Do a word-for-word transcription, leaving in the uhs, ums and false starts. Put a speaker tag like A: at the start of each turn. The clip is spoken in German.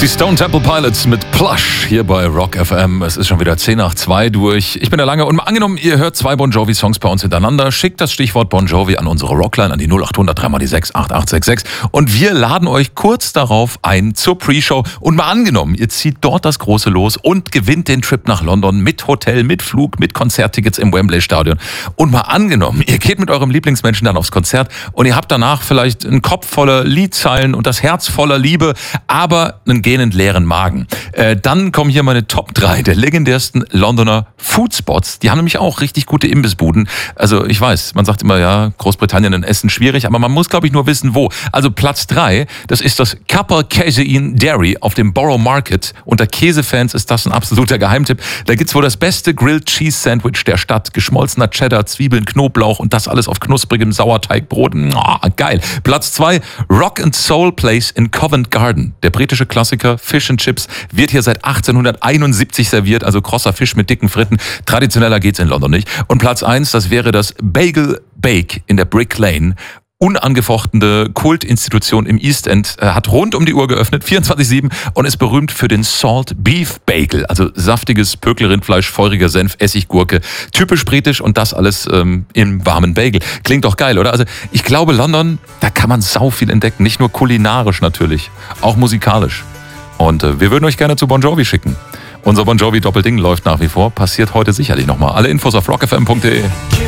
A: Die Stone Temple Pilots mit Plush hier bei Rock F M. Es ist schon wieder zehn nach zwei durch. Ich bin der Lange und mal angenommen, ihr hört zwei Bon Jovi-Songs bei uns hintereinander. Schickt das Stichwort Bon Jovi an unsere Rockline an die null acht hundert drei mal die sechs acht acht sechs sechs und wir laden euch kurz darauf ein zur Pre-Show. Und mal angenommen, ihr zieht dort das große Los und gewinnt den Trip nach London mit Hotel, mit Flug, mit Konzerttickets im Wembley-Stadion. Und mal angenommen, ihr geht mit eurem Lieblingsmenschen dann aufs Konzert und ihr habt danach vielleicht einen Kopf voller Liedzeilen und das Herz voller Liebe, aber einen gähnend leeren Magen. Äh, dann kommen hier meine Top drei der legendärsten Londoner Foodspots. Die haben nämlich auch richtig gute Imbissbuden. Also ich weiß, man sagt immer, ja, Großbritannien ein Essen schwierig, aber man muss, glaube ich, nur wissen, wo. Also Platz drei, das ist das Capel Casein Dairy auf dem Borough Market. Unter Käsefans ist das ein absoluter Geheimtipp. Da gibt's wohl das beste Grilled Cheese Sandwich der Stadt. Geschmolzener Cheddar, Zwiebeln, Knoblauch und das alles auf knusprigem Sauerteigbrot. Oh, geil. Platz zwei, Rock and Soul Place in Covent Garden. Der britische Klassiker Fish and Chips wird hier seit achtzehnhunderteinundsiebzig serviert, also krosser Fisch mit dicken Fritten. Traditioneller geht's in London nicht. Und Platz eins, das wäre das Bagel Bake in der Brick Lane. Unangefochtene Kultinstitution im East End, äh, hat rund um die Uhr geöffnet, vierundzwanzig sieben, und ist berühmt für den Salt Beef Bagel, also saftiges Pökelrindfleisch, feuriger Senf, Essiggurke, typisch britisch und das alles ähm, im warmen Bagel. Klingt doch geil, oder? Also ich glaube, London, da kann man sau viel entdecken, nicht nur kulinarisch natürlich, auch musikalisch. Und äh, wir würden euch gerne zu Bon Jovi schicken. Unser Bon Jovi Doppelding läuft nach wie vor, passiert heute sicherlich nochmal. Alle Infos auf rock f m punkt d e.